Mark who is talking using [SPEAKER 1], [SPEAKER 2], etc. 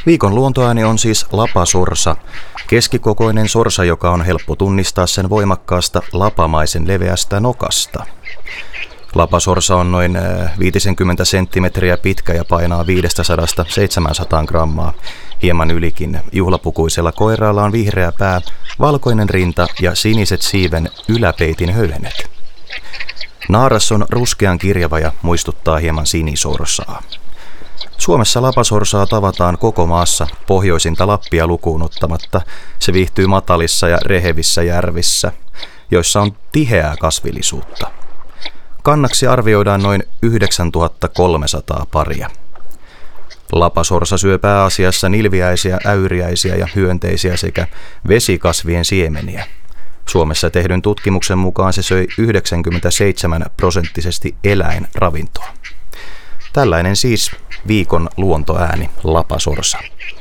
[SPEAKER 1] Viikon luontoääni on siis lapasorsa, keskikokoinen sorsa, joka on helppo tunnistaa sen voimakkaasta lapamaisen leveästä nokasta. Lapasorsa on noin 50 senttimetriä pitkä ja painaa 500–700 grammaa, hieman ylikin. Juhlapukuisella koiraalla on vihreä pää, valkoinen rinta ja siniset siiven yläpeitin höyhenet. Naaras on ruskean kirjava ja muistuttaa hieman sinisorsaa. Suomessa lapasorsaa tavataan koko maassa, pohjoisinta Lappia lukuun ottamatta. Se viihtyy matalissa ja rehevissä järvissä, joissa on tiheää kasvillisuutta. Kannaksi arvioidaan noin 9300 paria. Lapasorsa syö pääasiassa nilviäisiä, äyriäisiä ja hyönteisiä sekä vesikasvien siemeniä. Suomessa tehdyn tutkimuksen mukaan se söi 97% eläinravintoa. Tällainen siis viikon luontoääni lapasorsa.